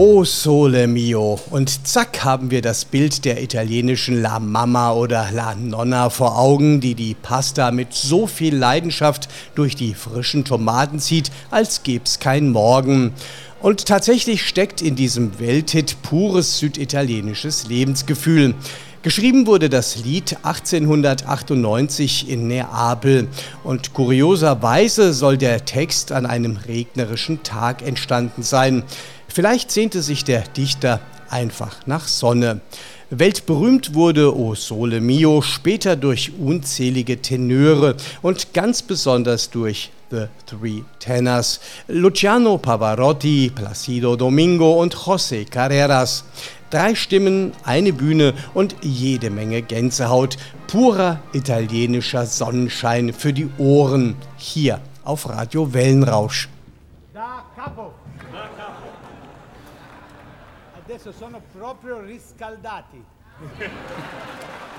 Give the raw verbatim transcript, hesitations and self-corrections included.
O Sole Mio. Und zack haben wir das Bild der italienischen La Mamma oder La Nonna vor Augen, die die Pasta mit so viel Leidenschaft durch die frischen Tomaten zieht, als gäb's kein Morgen. Und tatsächlich steckt in diesem Welthit pures süditalienisches Lebensgefühl. Geschrieben wurde das Lied achtzehnhundertachtundneunzig in Neapel und kurioserweise soll der Text an einem regnerischen Tag entstanden sein. Vielleicht sehnte sich der Dichter einfach nach Sonne. Weltberühmt wurde O Sole Mio später durch unzählige Tenöre und ganz besonders durch The Three Tenors, Luciano Pavarotti, Placido Domingo und José Carreras. Drei Stimmen, eine Bühne und jede Menge Gänsehaut. Purer italienischer Sonnenschein für die Ohren. Hier auf Radio Wellenrausch. Da capo. Da capo. Adesso sono proprio riscaldati.